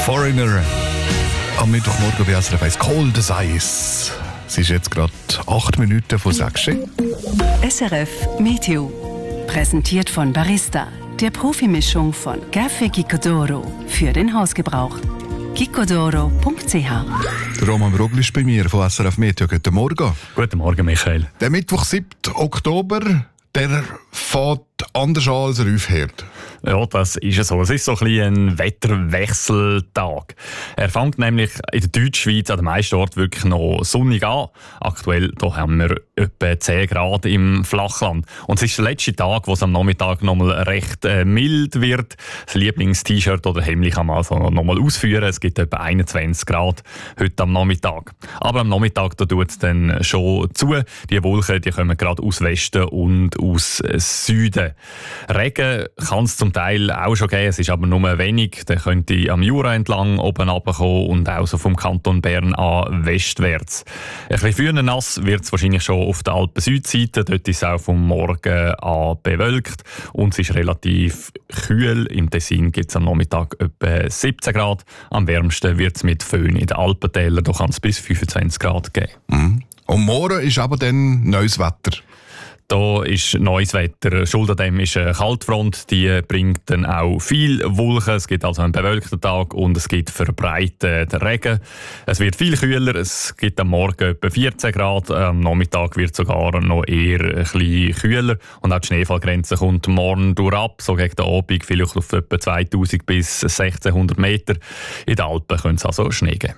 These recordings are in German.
Foreigner. Am Mittwochmorgen bei SRF 1 Cold as Ice. Es ist jetzt gerade 8 Minuten von 6. SRF Meteo. Präsentiert von Barista, der Profimischung von Café Gicodoro für den Hausgebrauch. gicodoro.ch. Der Roman Brugli ist bei mir von SRF Meteo. Guten Morgen. Guten Morgen, Michael. Der Mittwoch, 7. Oktober, der fährt anders an, als er aufhört. Ja, das ist so. Es ist so ein bisschen ein Wetterwechseltag. Er fängt nämlich in der Deutschschweiz an den meisten Orten wirklich noch sonnig an. Aktuell da haben wir etwa 10 Grad im Flachland. Und es ist der letzte Tag, wo es am Nachmittag nochmal recht mild wird. Das Lieblings-T-Shirt oder Hemd kann man also nochmal ausführen. Es gibt etwa 21 Grad heute am Nachmittag. Aber am Nachmittag da tut es dann schon zu. Die Wolken die kommen gerade aus Westen und aus Süden. Regen kann es zum Teil auch schon geben, es ist aber nur wenig. Der könnte am Jura entlang oben runterkommen und auch so vom Kanton Bern an westwärts. Ein bisschen früher nass wird es wahrscheinlich schon auf der Alpen-Südseite. Dort ist es auch vom Morgen an bewölkt und es ist relativ kühl. Im Tessin gibt es am Nachmittag etwa 17 Grad. Am wärmsten wird es mit Föhn in den Alpentälern. Da kann es bis 25 Grad geben. Mhm. Und morgen ist aber dann neues Wetter. Da ist neues Wetter. Schuld an dem ist eine Kaltfront, die bringt dann auch viel Wolken. Es gibt also einen bewölkten Tag und es gibt verbreiteten Regen. Es wird viel kühler, es gibt am Morgen etwa 14 Grad, am Nachmittag wird es sogar noch eher ein bisschen kühler. Und auch die Schneefallgrenze kommt morgen durchab, so gegen den Abend vielleicht auf etwa 2000 bis 1600 Meter. In den Alpen könnte es also Schnee geben.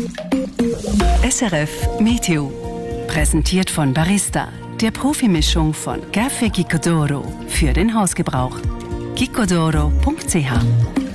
SRF Meteo. Präsentiert von Barista, der Profimischung von Café Gicodoro für den Hausgebrauch. gicodoro.ch.